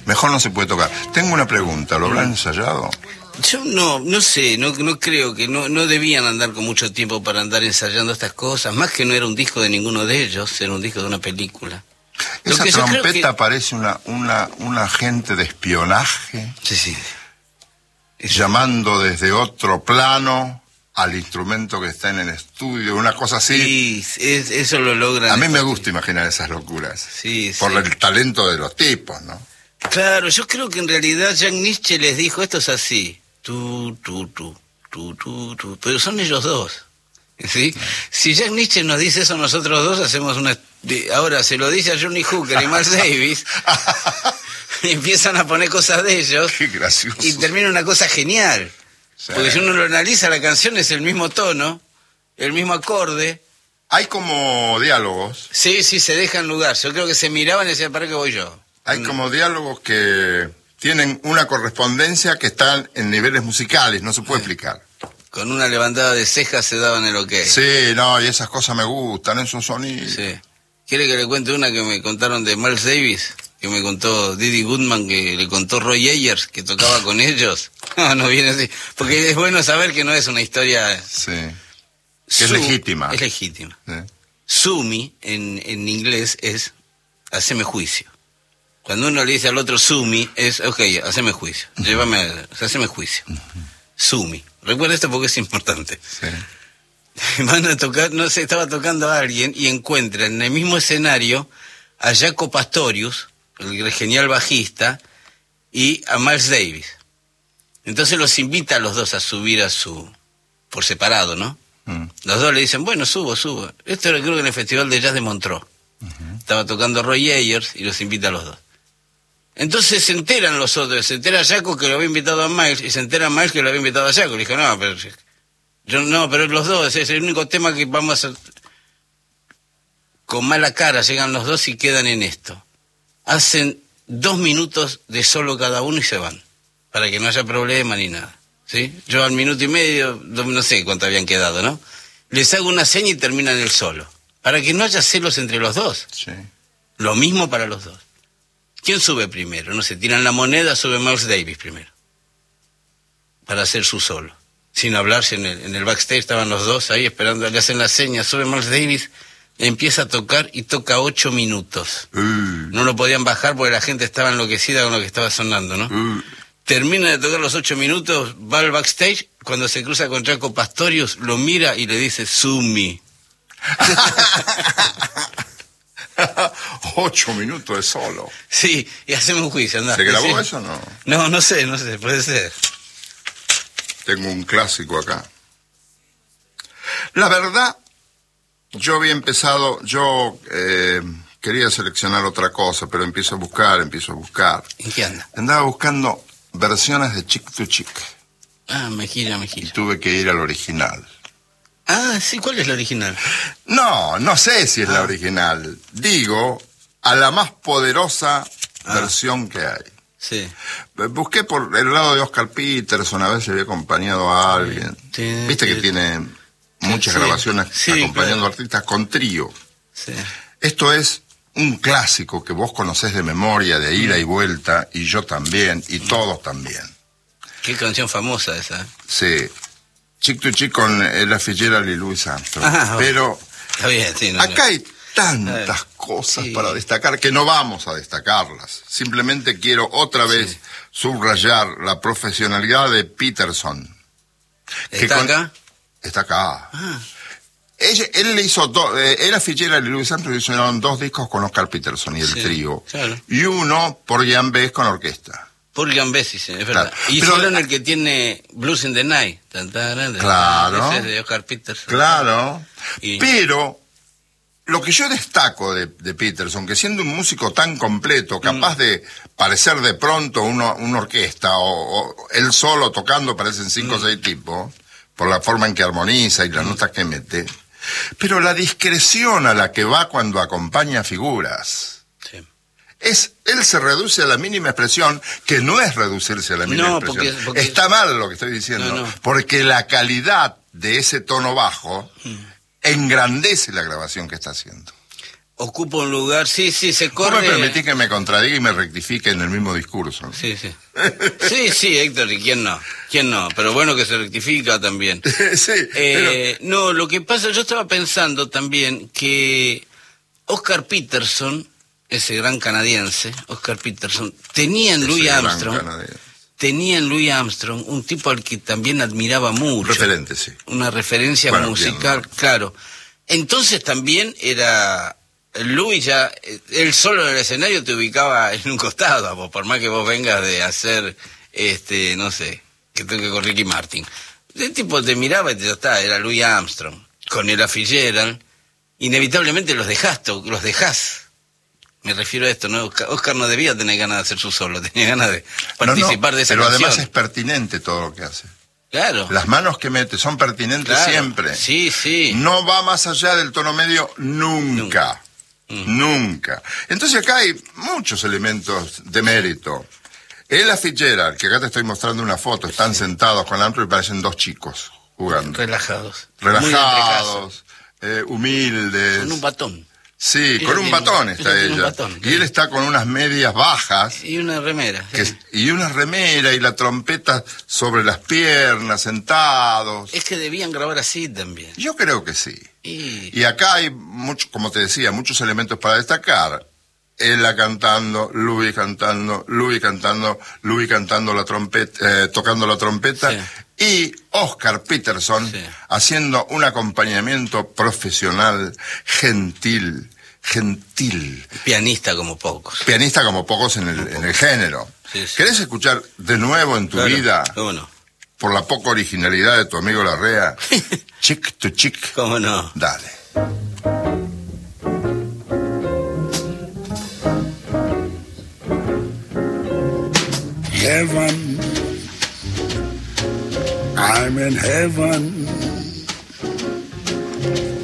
Mejor no se puede tocar. Tengo una pregunta, ¿lo habrán ensayado? Yo no sé, no creo que no debían andar con mucho tiempo para andar ensayando estas cosas, más que no era un disco de ninguno de ellos, era un disco de una película. Esa trompeta parece un agente de espionaje, sí. Llamando desde otro plano al instrumento que está en el estudio, una cosa así. Sí, eso lo logran. A mí me gusta imaginar esas locuras, sí. Por el talento de los tipos, ¿no? Claro, yo creo que en realidad Jan Nietzsche les dijo, esto es así, tú, pero son ellos dos, ¿sí? Si Jan Nietzsche nos dice eso, nosotros dos hacemos una... Ahora, se lo dice a Johnny Hooker y Miles Davis, y empiezan a poner cosas de ellos. Qué gracioso. Y termina una cosa genial, sí. Porque si uno lo analiza, la canción es el mismo tono, el mismo acorde. Hay como diálogos. Sí, se dejan lugar, yo creo que se miraban y decían, ¿para qué voy yo? Hay como diálogos que tienen una correspondencia que están en niveles musicales, no se puede explicar. Con una levantada de cejas se daban el ok. Sí, no, y esas cosas me gustan, esos sonidos. Sí. ¿Quiere que le cuente una que me contaron de Miles Davis? Que me contó Didi Goodman, que le contó Roy Ayers, que tocaba con ellos. No viene así. Porque es bueno saber que no es una historia... Sí. Que es legítima. Es legítima. Sí. Sumi, en inglés, es haceme juicio. Cuando uno le dice al otro Sumi, es, ok, haceme juicio. Haceme juicio. Sumi. Recuerda esto porque es importante. Sí. Van a tocar, no sé, estaba tocando a alguien y encuentran en el mismo escenario a Jaco Pastorius, el genial bajista, y a Miles Davis. Entonces los invita a los dos a subir por separado, ¿no? Los dos le dicen, bueno, subo. Esto era, creo que en el Festival de Jazz de Montreux. Estaba tocando Roy Ayers y los invita a los dos. Entonces se enteran los otros, se entera Jaco que lo había invitado a Miles, y se entera Miles que lo había invitado a Jaco. Le dijo, pero los dos, es el único tema que vamos a... Con mala cara llegan los dos y quedan en esto. Hacen 2 minutos de solo cada uno y se van, para que no haya problema ni nada, ¿sí? Yo al minuto y medio, no sé cuánto habían quedado, ¿no? Les hago una seña y terminan el solo, para que no haya celos entre los dos. Sí. Lo mismo para los dos. ¿Quién sube primero? No sé, tiran la moneda, sube Miles Davis primero, para hacer su solo. Sin hablarse en el backstage, estaban los dos ahí esperando, le hacen la seña, sube Miles Davis, empieza a tocar y toca 8 minutos. No lo podían bajar porque la gente estaba enloquecida con lo que estaba sonando, ¿no? Termina de tocar los 8 minutos, va al backstage, cuando se cruza con Jaco Pastorius, lo mira y le dice, Sumi. 8 minutos de solo. Sí, y hacemos un juicio, ¿no? ¿Se grabó ¿sí? eso o no? No sé, puede ser. Tengo un clásico acá. La verdad, yo había empezado, quería seleccionar otra cosa, pero empiezo a buscar. ¿En qué anda? Andaba buscando versiones de Chick to Chick. Ah, Mejía. Y tuve que ir al original. Ah, sí, ¿cuál es la original? No sé si es la original. Digo, a la más poderosa versión que hay. Sí. Busqué por el lado de Oscar Peterson, a ver si había acompañado a alguien. Sí, Viste que tiene muchas grabaciones acompañando artistas con trío. Sí. Esto es un clásico que vos conocés de memoria, de ida y vuelta, y yo también, y todos también. Qué canción famosa esa. Sí. Chick to Chick con Ella Fitzgerald y Louis Armstrong. Pero está bien, sí, acá hay tantas cosas para destacar que no vamos a destacarlas. Simplemente quiero otra vez subrayar la profesionalidad de Peterson. ¿Está acá? Está acá. Él le hizo Ella Fitzgerald y Louis Armstrong hicieron 2 discos con Oscar Peterson y el trío. Claro. Y uno por Jan Bess con orquesta. Por Jan Bess, sí, es verdad. Claro. Y hicieron el que tiene Blues in the Night. Claro. Ese es de Oscar Peterson. Claro. Pero lo que yo destaco de Peterson, que siendo un músico tan completo, capaz de parecer de pronto una orquesta, o él solo tocando parecen 5 o 6 tipos, por la forma en que armoniza y las notas que mete, pero la discreción a la que va cuando acompaña figuras... Él se reduce a la mínima expresión, que no es reducirse a la mínima expresión. Porque está mal lo que estoy diciendo, porque la calidad de ese tono bajo engrandece la grabación que está haciendo. ocupa un lugar, sí, se ¿Vos corre... me permitís que me contradiga y me rectifique en el mismo discurso? Sí. Sí, Héctor, ¿y quién no? Pero bueno que se rectifica también. Sí, pero... No, lo que pasa, yo estaba pensando también que Oscar Peterson, ese gran canadiense, Oscar Peterson, tenía en Louis Armstrong un tipo al que también admiraba mucho. Referente, sí. Una referencia musical, bien, claro. Entonces también era... Louis ya, él solo en el escenario te ubicaba en un costado, vos, por más que vos vengas de hacer, no sé, que tengo que con Ricky Martin. El tipo te miraba y ya está, era Louis Armstrong. Con Ella Fitzgerald, inevitablemente los dejás. Me refiero a esto, ¿no? Oscar no debía tener ganas de hacer su solo, tenía ganas de participar de esa pero canción. Además es pertinente todo lo que hace. Claro. Las manos que mete son pertinentes, claro, siempre. Sí. No va más allá del tono medio nunca. Nunca. Entonces acá hay muchos elementos de mérito. Ella Fitzgerald, que acá te estoy mostrando una foto, están sentados con Armstrong y parecen dos chicos jugando. Relajados, humildes. Con un batón. Sí, con un batón está ella. Y él está con unas medias bajas. Y una remera. Y una remera y la trompeta sobre las piernas, sentados. Es que debían grabar así también. Yo creo que sí. Y acá hay, como te decía, muchos elementos para destacar. Ella cantando, Louis cantando la trompeta, tocando la trompeta. Sí. Y Oscar Peterson haciendo un acompañamiento profesional, gentil. Pianista como pocos. Pianista como pocos en el género. Sí. ¿Querés escuchar de nuevo en tu vida? ¿Cómo no? Por la poca originalidad de tu amigo Larrea. Chick to chick. ¿Cómo no? Dale. Heaven, I'm in heaven.